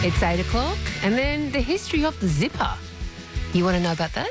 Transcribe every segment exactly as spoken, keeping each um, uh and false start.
It's eight o'clock, and then the history of the zipper. You want to know about that?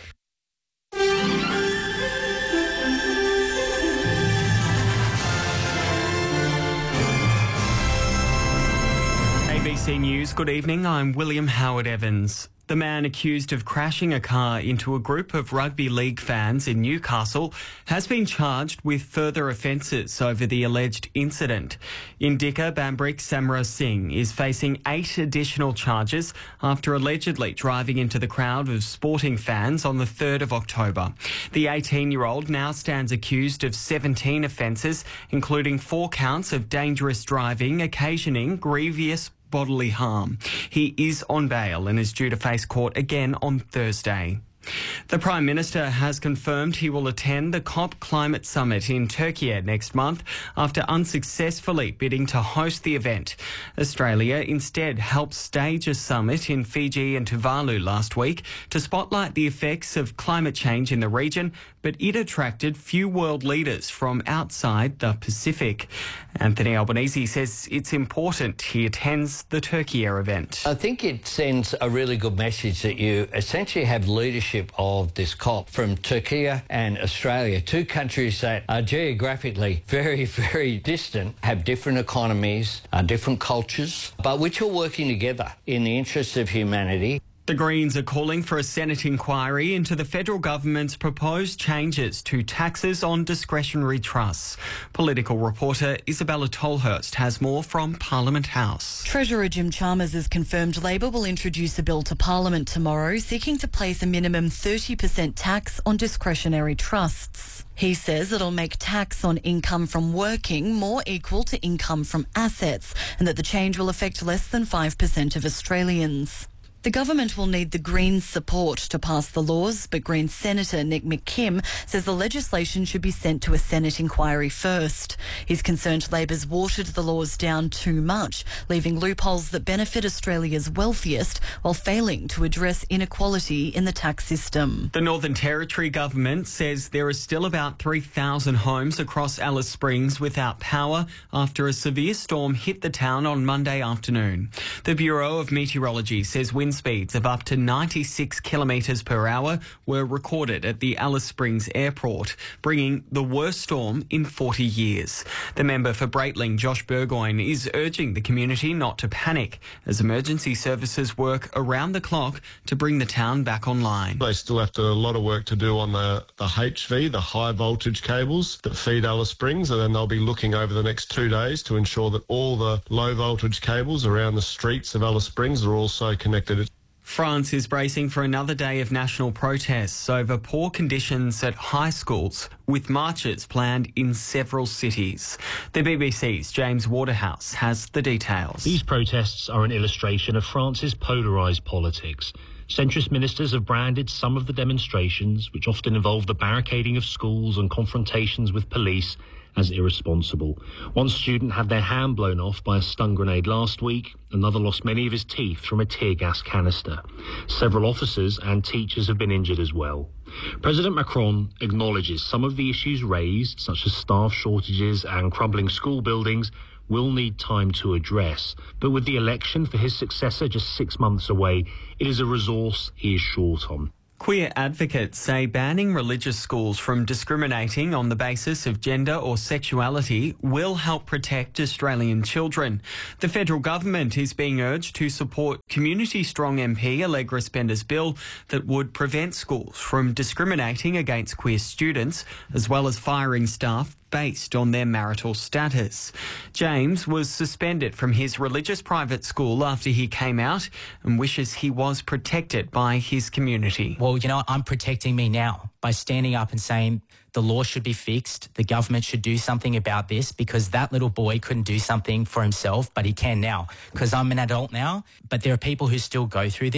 A B C News, good evening. I'm William Howard Evans. The man accused of crashing a car into a group of rugby league fans in Newcastle has been charged with further offences over the alleged incident. Indika Bambrik Samra Singh is facing eight additional charges after allegedly driving into the crowd of sporting fans on the third of October. The eighteen-year-old now stands accused of seventeen offences, including four counts of dangerous driving, occasioning grievous bodily harm. He is on bail and is due to face court again on Thursday. The Prime Minister has confirmed he will attend the COP Climate Summit in Turkey next month after unsuccessfully bidding to host the event. Australia instead helped stage a summit in Fiji and Tuvalu last week to spotlight the effects of climate change in the region, but it attracted few world leaders from outside the Pacific. Anthony Albanese says it's important he attends the Turkey Air event. I think it sends a really good message that you essentially have leadership of this COP from Turkey and Australia, two countries that are geographically very, very distant, have different economies, uh, different cultures, but which are working together in the interests of humanity. The Greens are calling for a Senate inquiry into the federal government's proposed changes to taxes on discretionary trusts. Political reporter Isabella Tolhurst has more from Parliament House. Treasurer Jim Chalmers has confirmed Labor will introduce a bill to Parliament tomorrow seeking to place a minimum thirty percent tax on discretionary trusts. He says it'll make tax on income from working more equal to income from assets and that the change will affect less than five percent of Australians. The government will need the Greens' support to pass the laws, but Greens Senator Nick McKim says the legislation should be sent to a Senate inquiry first. He's concerned Labor's watered the laws down too much, leaving loopholes that benefit Australia's wealthiest while failing to address inequality in the tax system. The Northern Territory government says there are still about three thousand homes across Alice Springs without power after a severe storm hit the town on Monday afternoon. The Bureau of Meteorology says wind speeds of up to ninety-six kilometres per hour were recorded at the Alice Springs Airport, bringing the worst storm in forty years. The member for Breitling, Josh Burgoyne, is urging the community not to panic as emergency services work around the clock to bring the town back online. They still have to, a lot of work to do on the, the H V, the high voltage cables that feed Alice Springs, and then they'll be looking over the next two days to ensure that all the low voltage cables around the streets of Alice Springs are also connected. France is bracing for another day of national protests over poor conditions at high schools, with marches planned in several cities. The B B C's James Waterhouse has the details. These protests are an illustration of France's polarised politics. Centrist ministers have branded some of the demonstrations, which often involve the barricading of schools and confrontations with police, as irresponsible. One student had their hand blown off by a stun grenade last week. Another lost many of his teeth from a tear gas canister. Several officers and teachers have been injured as well. President Macron acknowledges some of the issues raised, such as staff shortages and crumbling school buildings, will need time to address. But with the election for his successor just six months away, it is a resource he is short on. Queer advocates say banning religious schools from discriminating on the basis of gender or sexuality will help protect Australian children. The federal government is being urged to support Community Strong M P Allegra Spender's bill that would prevent schools from discriminating against queer students, as well as firing staff based on their marital status. James was suspended from his religious private school after he came out and wishes he was protected by his community. Well, you know, I'm protecting me now by standing up and saying the law should be fixed, the government should do something about this, because that little boy couldn't do something for himself, but he can now, because I'm an adult now. But there are people who still go through this.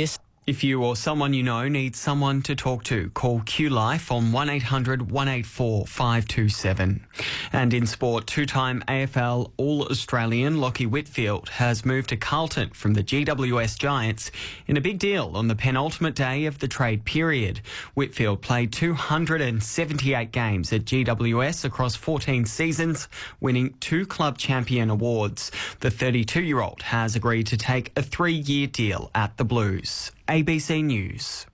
If you or someone you know needs someone to talk to, call Q Life on one eight hundred, one eight four, five two seven. And in sport, two-time A F L All-Australian Lachie Whitfield has moved to Carlton from the G W S Giants in a big deal on the penultimate day of the trade period. Whitfield played two hundred seventy-eight games at G W S across fourteen seasons, winning two club champion awards. The thirty-two-year-old has agreed to take a three-year deal at the Blues. A B C News.